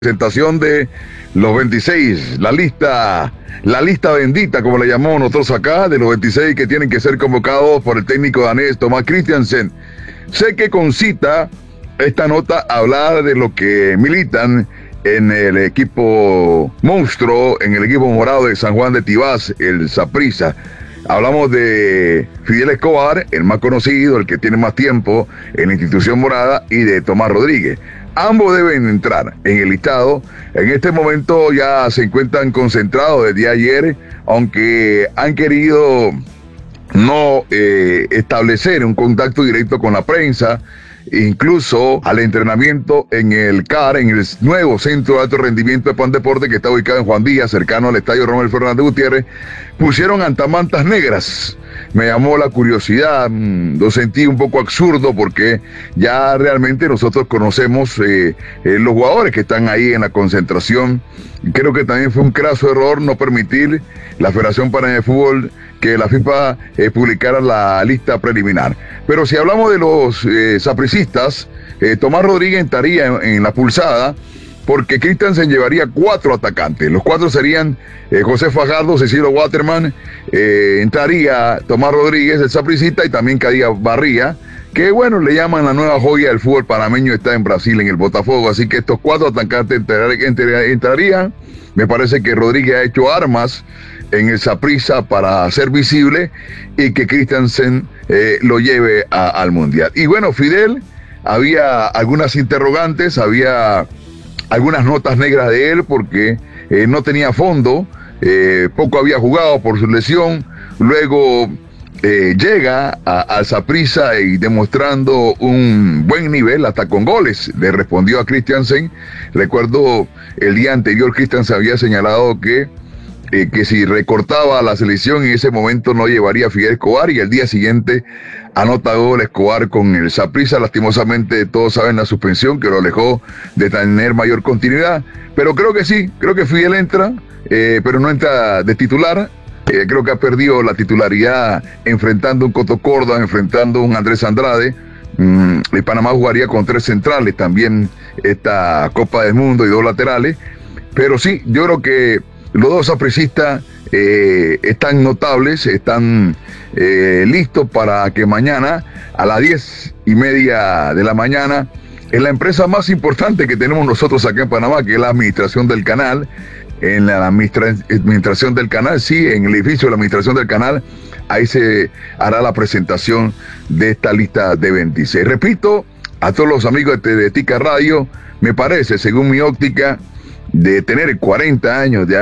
Presentación de los 26, la lista bendita, como le llamamos nosotros acá, de los 26 que tienen que ser convocados por el técnico danés Thomas Christiansen. Sé que concita esta nota hablar de lo que militan en el equipo monstruo, en el equipo morado de San Juan de Tibás, el Saprissa. Hablamos de Fidel Escobar, el más conocido, el que tiene más tiempo en la institución morada, y de Tomás Rodríguez. Ambos deben entrar en el listado. En este momento ya se encuentran concentrados desde ayer, aunque han querido no establecer un contacto directo con la prensa. Incluso al entrenamiento en el CAR, en el nuevo Centro de Alto Rendimiento de Pan Deporte, que está ubicado en Juan Díaz, cercano al Estadio Romel Fernández Gutiérrez, pusieron antamantas negras. Me llamó la curiosidad, lo sentí un poco absurdo porque ya realmente nosotros conocemos los jugadores que están ahí en la concentración. Creo que también fue un craso error no permitir la Federación Panameña de Fútbol que la FIFA publicara la lista preliminar. Pero si hablamos de los sapricistas, Tomás Rodríguez estaría en la pulsada, porque Christiansen llevaría 4 atacantes. Los 4 serían José Fajardo, Cecilio Waterman, entraría Tomás Rodríguez, el sapricista, y también Cadía Barría, que bueno, le llaman la nueva joya del fútbol panameño, está en Brasil, en el Botafogo. Así que estos 4 atacantes entrarían. Me parece que Rodríguez ha hecho armas en el Saprissa para ser visible y que Christiansen lo lleve al Mundial. Y bueno, Fidel, había algunas interrogantes, había algunas notas negras de él porque no tenía fondo, poco había jugado por su lesión. Luego llega al Saprissa y demostrando un buen nivel, hasta con goles, le respondió a Christiansen. Recuerdo el día anterior Christiansen había señalado que si recortaba la selección en ese momento no llevaría a Fidel Escobar, y el día siguiente anota gol Escobar con el Saprissa. Lastimosamente todos saben la suspensión que lo alejó de tener mayor continuidad, pero creo que sí, creo que Fidel entra, pero no entra de titular. Creo que ha perdido la titularidad enfrentando un Coto Córdoba, enfrentando un Andrés Andrade. El Panamá jugaría con 3 centrales también esta Copa del Mundo y 2 laterales, pero sí, yo creo que los 2 sapricistas están notables, están listos para que mañana a las 10:30 de la mañana, en la empresa más importante que tenemos nosotros acá en Panamá, que es la administración del canal, en la administración del canal, sí, en el edificio de la administración del canal, ahí se hará la presentación de esta lista de 26. Repito, a todos los amigos de Tica Radio, me parece, según mi óptica, de tener 40 años de